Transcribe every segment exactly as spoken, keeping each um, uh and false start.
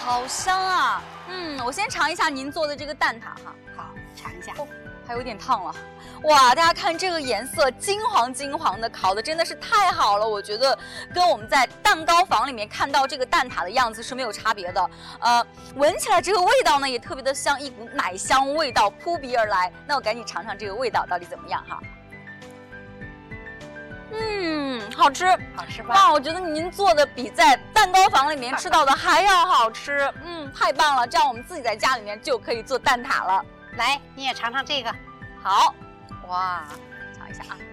好香啊！嗯，我先尝一下您做的这个蛋挞哈。 好，尝一下。 哦，还有点烫了。哇，大家看这个颜色，金黄金黄的，烤的真的是太好了。我觉得跟我们在蛋糕房里面看到这个蛋挞的样子是没有差别的。呃，闻起来这个味道呢也特别的香，一股奶香味道扑鼻而来。那我赶紧尝尝这个味道到底怎么样哈。嗯，好吃， 好吃吧？ 哇，我觉得您做的比在蛋糕房里面吃到的还要好吃。嗯，太棒了，这样我们自己在家里面就可以做蛋挞了。 来，你也尝尝这个。 好，哇，尝一下啊。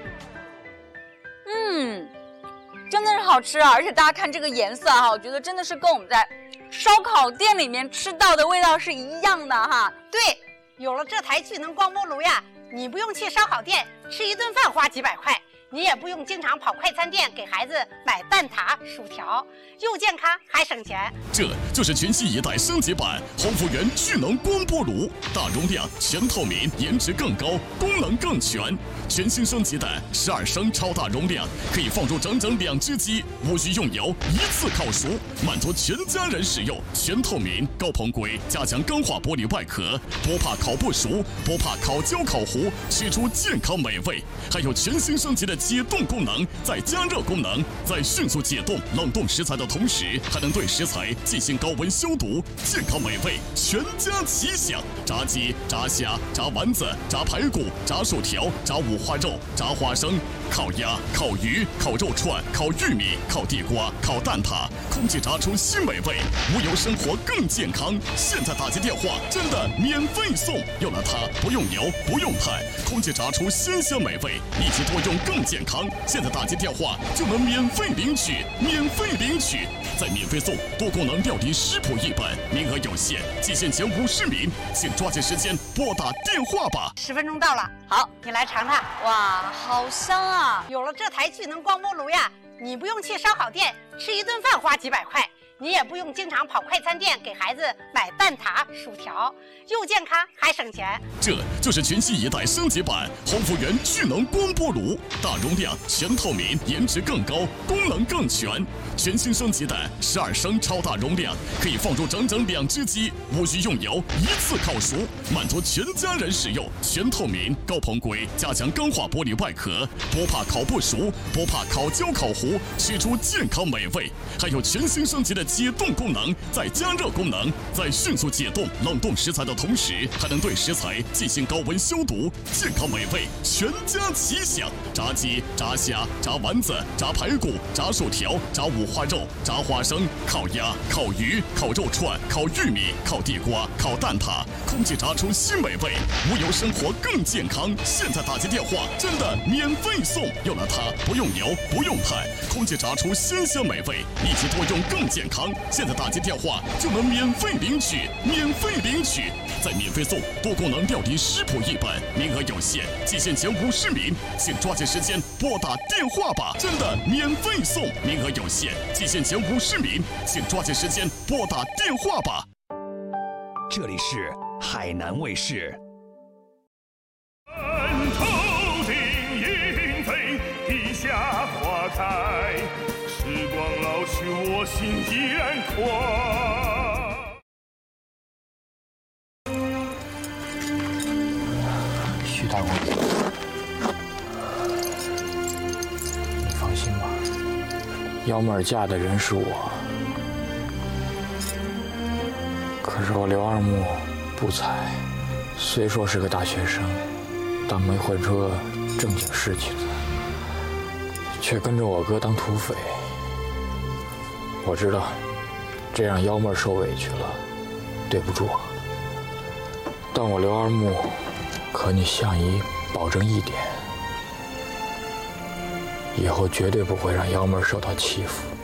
嗯，真的是好吃啊！而且大家看这个颜色哈，我觉得真的是跟我们在烧烤店里面吃到的味道是一样的哈。 对，有了这台聚能光波炉呀，你不用去烧烤店吃一顿饭花几百块。你也不用经常跑快餐店给孩子买蛋挞、薯条，又健康还省钱。 这就是全新一代升级版鸿福源聚能光波炉，大容量、全透明，颜值更高，功能更全。全新升级的十二升超大容量，可以放入整整两只鸡，无需用油，一次烤熟，满足全家人使用。全透明、高硼硅加强钢化玻璃外壳，不怕烤不熟，不怕烤焦烤糊，吃出健康美味。还有全新升级的解冻功能，再加热功能，在迅速解冻、冷冻食材的同时，还能对食材进行高温消毒，健康美味全家齐享。炸鸡、炸虾、炸丸子、炸排骨、炸薯条、炸五花肉、炸花生、烤鸭、烤鱼、烤肉串、烤玉米、烤地瓜、烤蛋挞，空气炸出新美味，无油生活更健康。现在打接电话真的免费送，用了它不用油不用碳，空气炸出鲜香美味，一起多用更健康。现在打接电话就能免费领取，免费领取，再免费送多功能料理食谱一本，名额有限，仅限前五十名，请抓紧时间拨打电话吧。 十分钟到了， 好， 你来尝尝。 哇，好香啊！ 有了这台聚能光波炉呀，你不用去烧烤店吃一顿饭花几百块。你也不用经常跑快餐店给孩子买蛋挞、薯条，又健康还省钱。 这就是全新一代升级版鸿福源聚能光波炉，大容量、全透明，颜值更高，功能更全。全新升级的十二升超大容量，可以放入整整两只鸡，无需用油，一次烤熟，满足全家人使用。全透明、高硼硅加强钢化玻璃外壳，不怕烤不熟，不怕烤焦烤糊，吃出健康美味。还有全新升级的解冻功能，再加热功能，在迅速解冻、冷冻食材的同时，还能对食材进行高温消毒，健康美味全家齐享。炸鸡、炸虾、炸丸子、炸排骨、炸薯条、炸五花肉、炸花生、烤鸭、烤鱼、烤肉串、烤玉米、烤地瓜、烤蛋挞，空气炸出新美味，无油生活更健康。现在打接电话真的免费送，用了它不用油不用碳，空气炸出鲜香美味，一起多用更健康。现在打接电话就能免费领取，免费领取，再免费送多功能料理食谱一本，名额有限，仅限前五十名，请抓紧时间拨打电话吧！真的免费送，名额有限，仅限前五十名，请抓紧时间拨打电话吧！ 这里是海南卫视。 头顶鹰飞，地下花开。时光老去，我心依然宽。 徐大公子，你放心吧，幺妹儿嫁的人是我。可是我刘二木不才，虽说是个大学生，但没混出个正经事情来，却跟着我哥当土匪。我知道这让幺妹儿受委屈了，对不住。但我刘二木可你向姨保证一点，以后绝对不会让幺妹儿受到欺负。